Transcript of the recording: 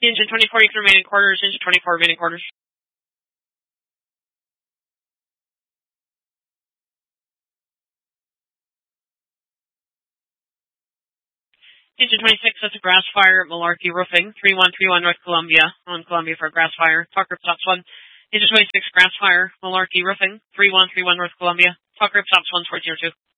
Engine 24, you can remain in quarters. Engine 24, remaining quarters. Engine 26, that's a grass fire at Malarkey Roofing, 3131 North Columbia, on Columbia for a grass fire. Talk group stops 1. Engine 26, grass fire, Malarkey Roofing, 3131 North Columbia. Talk group stops 1402.